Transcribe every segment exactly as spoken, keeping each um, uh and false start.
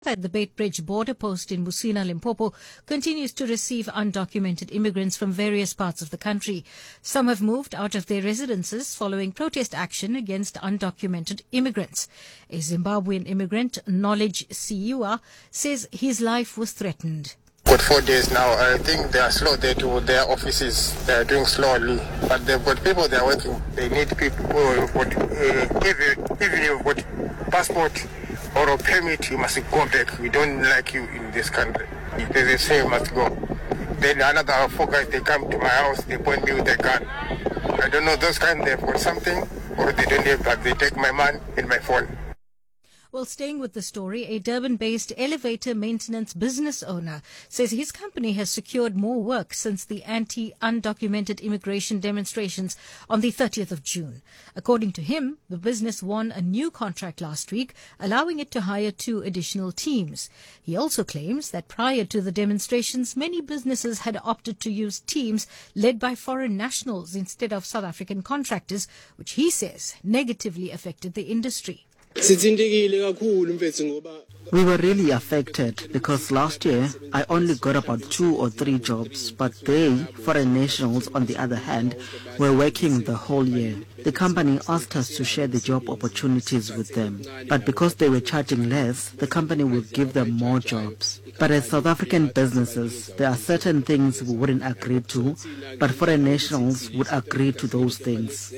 That the Beitbridge border post in Musina, Limpopo, continues to receive undocumented immigrants from various parts of the country. Some have moved out of their residences following protest action against undocumented immigrants. A Zimbabwean immigrant, Knowledge Siua, says his life was threatened. Got four days now. I think they are slow there to their offices. They are doing slowly, but they've got people they are working. They need people who have got, uh, even, even you've got passport or a permit, you must go back. We don't like you in this country. If they say you must go. Then another four guys, they come to my house, they point me with a gun. I don't know, those kind, they've got something, or they don't have, but they take my man and my phone. Well, staying with the story, a Durban-based elevator maintenance business owner says his company has secured more work since the anti-undocumented immigration demonstrations on the thirtieth of June. According to him, the business won a new contract last week, allowing it to hire two additional teams. He also claims that prior to the demonstrations, many businesses had opted to use teams led by foreign nationals instead of South African contractors, which he says negatively affected the industry. We were really affected because last year I only got about two or three jobs, but they, foreign nationals on the other hand, were working the whole year. The company asked us to share the job opportunities with them, but because they were charging less, the company would give them more jobs. But as South African businesses, there are certain things we wouldn't agree to, but foreign nationals would agree to those things.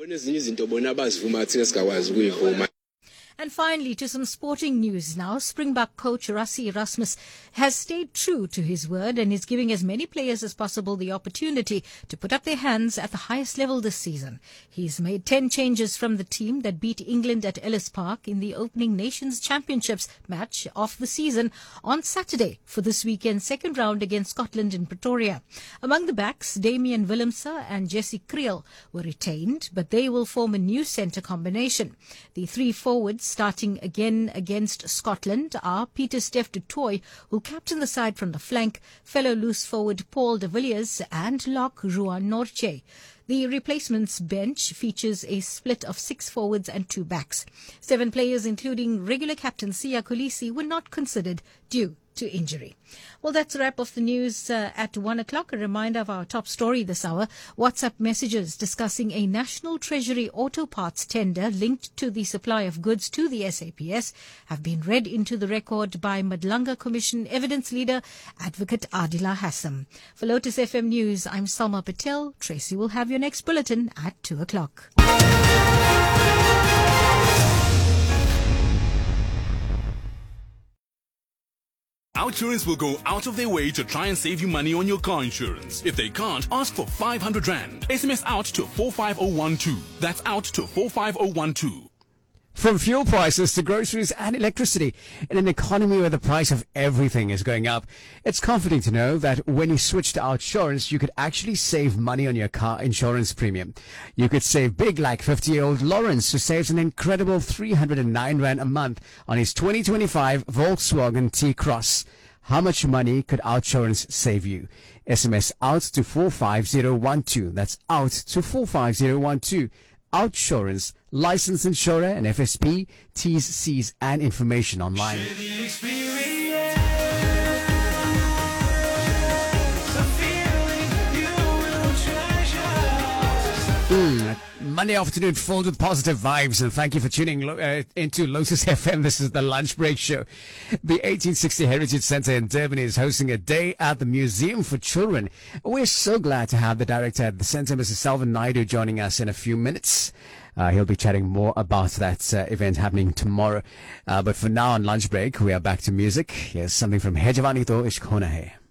And finally, to some sporting news now. Springbok coach Rassie Erasmus has stayed true to his word and is giving as many players as possible the opportunity to put up their hands at the highest level this season. He's made ten changes from the team that beat England at Ellis Park in the opening Nations Championships match of the season on Saturday for this weekend's second round against Scotland in Pretoria. Among the backs, Damian Willemse and Jesse Kriel were retained, but they will form a new centre combination. The three forwards starting again against Scotland are Peter Steph du Toit, who'll captain the side from the flank, fellow loose forward Paul de Villiers and lock Ruan Norche. The replacements bench features a split of six forwards and two backs. Seven players, including regular captain Siya Kolisi, were not considered due to injury. Well, that's a wrap of the news uh, at one o'clock. A reminder of our top story this hour. WhatsApp messages discussing a National Treasury auto parts tender linked to the supply of goods to the S A P S have been read into the record by Madlanga Commission evidence leader, Advocate Adila Hassam. For Lotus F M News, I'm Salma Patel. Tracy will have your next bulletin at two o'clock. Outsurance will go out of their way to try and save you money on your car insurance. If they can't, ask for five hundred rand. S M S out to four five zero one two. That's out to four five zero one two. From fuel prices to groceries and electricity, in an economy where the price of everything is going up, it's comforting to know that when you switch to Outsurance, you could actually save money on your car insurance premium. You could save big like fifty-year-old Lawrence, who saves an incredible three hundred nine rand a month on his twenty twenty-five Volkswagen T-Cross. How much money could Outsurance save you? S M S out to four five zero one two. That's out to four five zero one two. Outsurance, licensed insurer and F S P, T's, C's and information online. Mm, Monday afternoon filled with positive vibes, and thank you for tuning uh, into Lotus F M. This is the Lunch Break Show. The eighteen sixty Heritage Centre in Durban is hosting a day at the Museum for Children. We're so glad to have the director at the centre, Mister Salvan Naidu, joining us in a few minutes. Uh, he'll be chatting more about that uh, event happening tomorrow. Uh, but for now on Lunch Break, we are back to music. Here's something from Hejavani To Ishkona Hai.